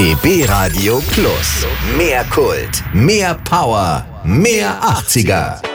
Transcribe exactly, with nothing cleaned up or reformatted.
B B Radio Plus. Mehr Kult, mehr Power, mehr achtziger.